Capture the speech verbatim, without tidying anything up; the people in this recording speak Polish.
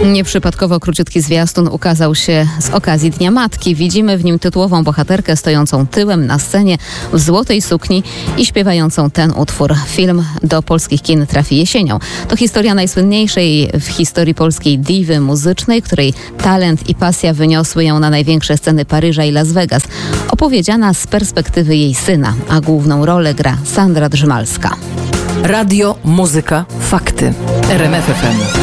Nieprzypadkowo króciutki zwiastun ukazał się z okazji Dnia Matki. Widzimy w nim tytułową bohaterkę stojącą tyłem na scenie w złotej sukni i śpiewającą ten utwór. Film do polskich kin trafi jesienią. To historia najsłynniejszej w historii polskiej diwy muzycznej, której talent i pasja wyniosły ją na największe sceny Paryża i Las Vegas. Opowiedziana z perspektywy jej syna, a główną rolę gra Sandra Drzymalska. Radio, muzyka, fakty. R M F F M.